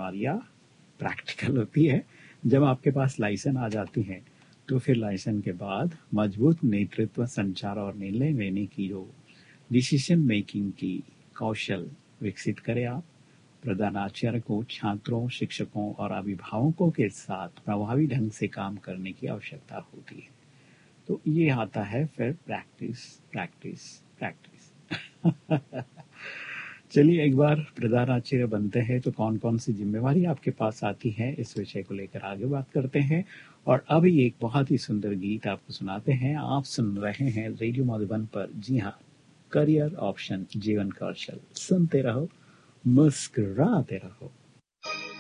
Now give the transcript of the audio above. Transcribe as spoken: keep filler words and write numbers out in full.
जिम्मेवारियां practical होती है। जब आपके पास लाइसेंस आ जाती है तो फिर लाइसेंस के बाद मजबूत नेतृत्व, संचार और निर्णय लेने की जो डिसीजन मेकिंग की कौशल विकसित करें आप। प्रधानाचार्य को छात्रों, शिक्षकों और अभिभावकों के साथ प्रभावी ढंग से काम करने की आवश्यकता होती है। तो ये आता है फिर प्रैक्टिस प्रैक्टिस प्रैक्टिस। चलिए एक बार प्रधानाचार्य बनते हैं तो कौन कौन सी जिम्मेवारी आपके पास आती है, इस विषय को लेकर आगे बात करते हैं। और अभी एक बहुत ही सुंदर गीत आपको सुनाते हैं। आप सुन रहे हैं रेडियो मधुबन पर, जी हाँ, करियर ऑप्शन जीवन कौशल। सुनते रहो, मुस्कुराते रहो।